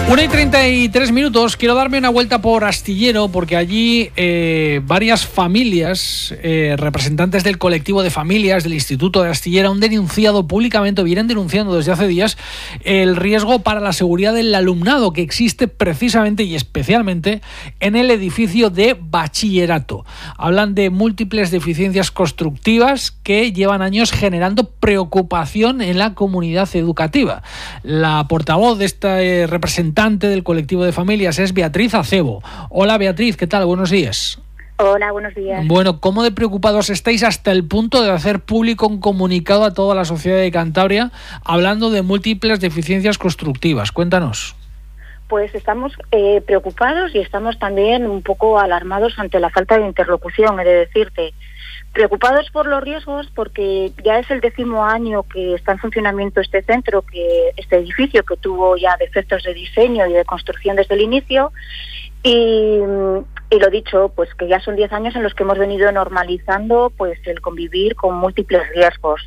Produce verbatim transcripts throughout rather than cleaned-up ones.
una y treinta y tres minutos. Quiero darme una vuelta por Astillero porque allí eh, varias familias, eh, representantes del colectivo de familias del Instituto de Astillero, han denunciado públicamente, o vienen denunciando desde hace días, el riesgo para la seguridad del alumnado que existe precisamente y especialmente en el edificio de bachillerato. Hablan de múltiples deficiencias constructivas que llevan años generando preocupación en la comunidad educativa. La portavoz de esta eh, representante del colectivo de familias es Beatriz Acebo. Hola Beatriz, ¿qué tal? Buenos días. Hola, buenos días. Bueno, ¿cómo de preocupados estáis hasta el punto de hacer público un comunicado a toda la sociedad de Cantabria hablando de múltiples deficiencias constructivas? Cuéntanos. Pues estamos eh, preocupados y estamos también un poco alarmados ante la falta de interlocución, he de decirte. Preocupados por los riesgos porque ya es el décimo año que está en funcionamiento este centro, que este edificio que tuvo ya defectos de diseño y de construcción desde el inicio. Y, y lo dicho, pues que ya son diez años en los que hemos venido normalizando pues el convivir con múltiples riesgos.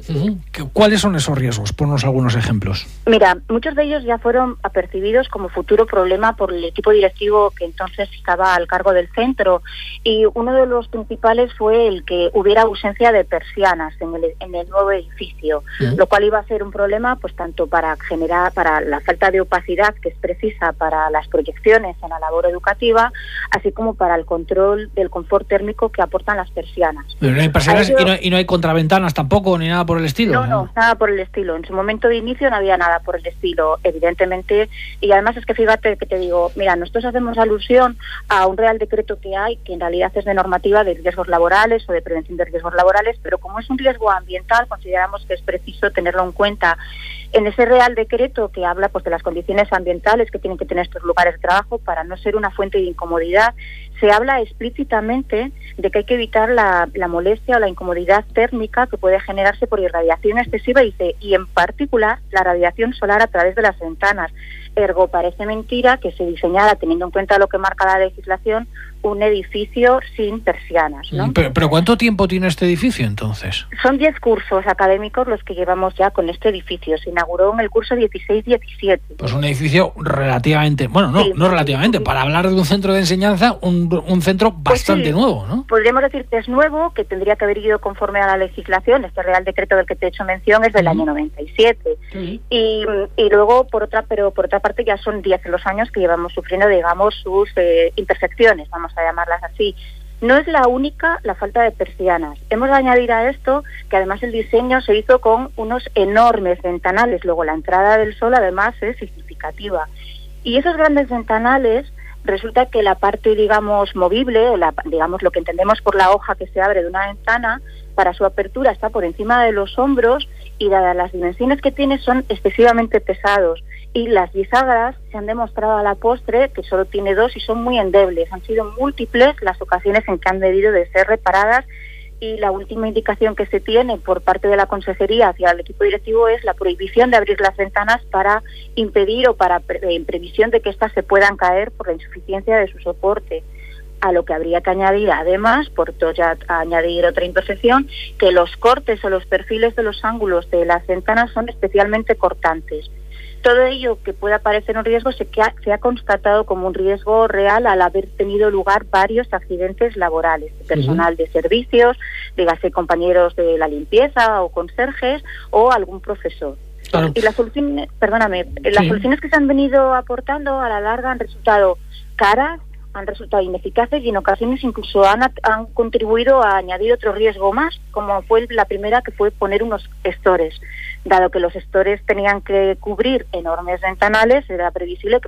¿Cuáles son esos riesgos? Ponnos algunos ejemplos. Mira, muchos de ellos ya fueron apercibidos como futuro problema por el equipo directivo que entonces estaba al cargo del centro, y uno de los principales fue el que hubiera ausencia de persianas en el, en el nuevo edificio, ¿sí? Lo cual iba a ser un problema pues tanto para generar, para la falta de opacidad que es precisa para las proyecciones en la labor educativa, así como para el control del confort térmico que aportan las persianas. Pero no hay persianas ello, y, no, y no hay contraventanas tampoco, ni nada por el estilo. No, no, nada por el estilo. En su momento de inicio no había nada por el estilo, evidentemente. Y además es que fíjate que te digo, mira, nosotros hacemos alusión a un real decreto que hay, que en realidad es de normativa de riesgos laborales o de prevención de riesgos laborales, pero como es un riesgo ambiental, consideramos que es preciso tenerlo en cuenta. En ese real decreto que habla pues de las condiciones ambientales que tienen que tener estos lugares de trabajo para no ser una fuente de incomodidad, se habla explícitamente de que hay que evitar la, la molestia o la incomodidad térmica que puede generarse por irradiación excesiva, y, dice, y en particular la radiación solar a través de las ventanas. Ergo, parece mentira que se diseñara, teniendo en cuenta lo que marca la legislación, un edificio sin persianas, ¿no? Pero, pero ¿cuánto tiempo tiene este edificio entonces? Son diez cursos académicos los que llevamos ya con este edificio. Se inauguró en el curso dieciséis diecisiete. Pues un edificio relativamente, bueno, no, sí, no relativamente, sí. Para hablar de un centro de enseñanza, un, un centro bastante pues sí, nuevo, ¿no? Podríamos decir que es nuevo, que tendría que haber ido conforme a la legislación. Este Real Decreto del que te he hecho mención es del uh-huh. año noventa y siete. Uh-huh. Y, y luego, por otra, pero por otra parte, ya son diez los años que llevamos sufriendo, digamos, sus eh, imperfecciones, vamos a llamarlas así. No es la única la falta de persianas. Hemos de añadir a esto que además el diseño se hizo con unos enormes ventanales. Luego la entrada del sol además es significativa. Y esos grandes ventanales, resulta que la parte, digamos, movible, la, digamos lo que entendemos por la hoja que se abre de una ventana, para su apertura está por encima de los hombros, y dadas las dimensiones que tiene son excesivamente pesados. Y las bisagras se han demostrado a la postre que solo tiene dos y son muy endebles. Han sido múltiples las ocasiones en que han debido de ser reparadas, y la última indicación que se tiene por parte de la consejería hacia el equipo directivo es la prohibición de abrir las ventanas para impedir o para en previsión de que éstas se puedan caer por la insuficiencia de su soporte. A lo que habría que añadir, además, por ya añadir otra imperfección, que los cortes o los perfiles de los ángulos de las ventanas son especialmente cortantes. Todo ello que pueda parecer un riesgo se, que ha, se ha constatado como un riesgo real al haber tenido lugar varios accidentes laborales, personal de servicios, dígase compañeros de la limpieza o conserjes o algún profesor. Claro. Y las soluciones, perdóname, las sí. soluciones que se han venido aportando a la larga han resultado caras, han resultado ineficaces y en ocasiones incluso han, han contribuido a añadir otro riesgo más, como fue la primera, que fue poner unos estores. Dado que los estores tenían que cubrir enormes ventanales, era previsible que